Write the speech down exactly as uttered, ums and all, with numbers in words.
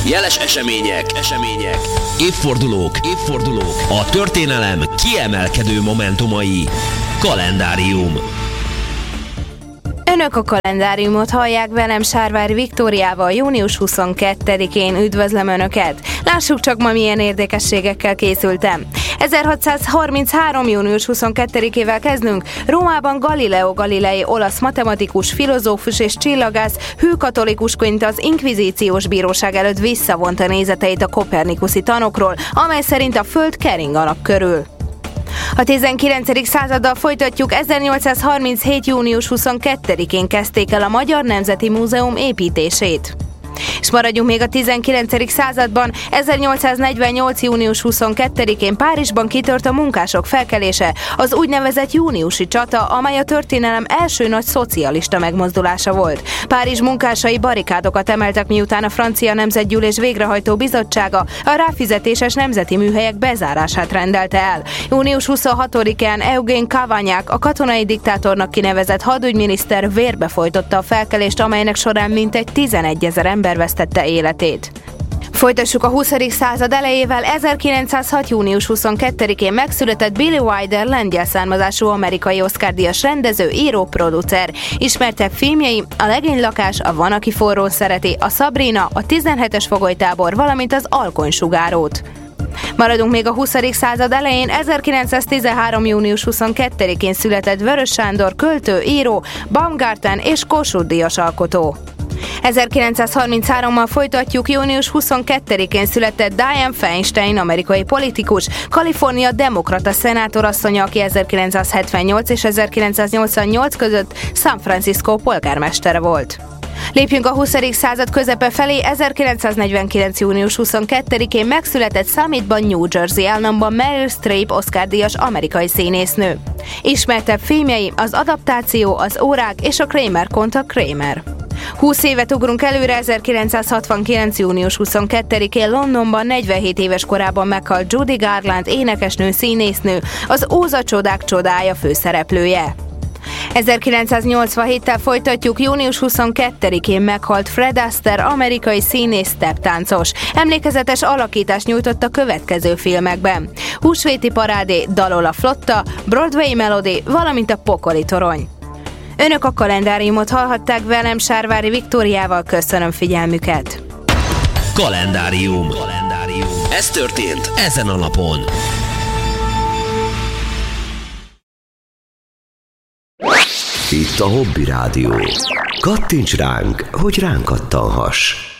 Jeles események, események, évfordulók, évfordulók, a történelem kiemelkedő momentumai. Kalendárium. Önök a kalendáriumot hallják, velem Sárvári Viktóriával június huszonkettedikén. Üdvözlöm Önöket! Lássuk csak ma milyen érdekességekkel készültem. ezerhatszázharminchárom. június huszonkettedikével kezdünk. Rómában Galileo Galilei, olasz matematikus, filozófus és csillagász hűkatolikusként az inkvizíciós bíróság előtt visszavonta nézeteit a kopernikuszi tanokról, amely szerint a Föld kering a nap körül. A tizenkilencedik századdal folytatjuk. ezernyolcszázharminchét. június huszonkettedikén kezdték el a Magyar Nemzeti Múzeum építését. És maradjunk még a tizenkilencedik században. ezernyolcszáznegyvennyolc. június huszonkettedikén Párizsban kitört a munkások felkelése, az úgynevezett júniusi csata, amely a történelem első nagy szocialista megmozdulása volt. Párizs munkásai barikádokat emeltek, miután a francia nemzetgyűlés végrehajtó bizottsága a ráfizetéses nemzeti műhelyek bezárását rendelte el. június huszonhatodikán Eugène Cavaignac, a katonai diktátornak kinevezett hadügyminiszter vérbe folytotta a felkelést, amelynek során mintegy tizenegyezer ember vesztette életét. Folytassuk a huszadik század elejével. ezerkilencszázhat. június huszonkettedikén megszületett Billy Wilder, lengyel származású amerikai Oscar-díjas rendező, író, producer. Ismertebb filmjei a Legénylakás, a Van, aki forró szereti, a Sabrina, a tizenhetes fogolytábor, valamint az Alkonysugárót. Maradunk még a huszadik század elején. ezerkilencszáztizenhárom. június huszonkettedikén született Vörös Sándor, költő, író, Baumgarten és Kossuth-díjas alkotó. ezerkilencszázharminchárom. folytatjuk. június huszonkettedikén született Dianne Feinstein, amerikai politikus, Kalifornia demokrata szenátorasszonya, aki ezerkilencszázhetvennyolc és ezerkilencszáznyolcvannyolc között San Francisco polgármestere volt. Lépjünk a huszadik század közepe felé. ezerkilencszáznegyvenkilenc. június huszonkettedikén megszületett Summitban, New Jersey államban Meryl Streep, Oscar-díjas amerikai színésznő. Ismertebb filmjei az Adaptáció, az Órák és a Kramer kontra Kramer. húsz évet ugrunk előre. ezerkilencszázhatvankilenc. június huszonkettedikén Londonban negyvenhét éves korában meghalt Judy Garland, énekesnő, színésznő, az Óza csodák csodája főszereplője. ezerkilencszáznyolcvanhéttel folytatjuk. június huszonkettedikén meghalt Fred Astaire, amerikai színész, steptáncos. Emlékezetes alakítást nyújtott a következő filmekben: Húsvéti parádé, Dalol a flotta, Broadway Melody, valamint a Pokoli torony. Önök a kalendáriumot hallhatták, velem Sárvári Viktóriával. Köszönöm figyelmüket! Kalendárium. Kalendárium. Ez történt ezen a napon. Itt a Hobby Rádió. Kattints ránk, hogy ránk kattanhass.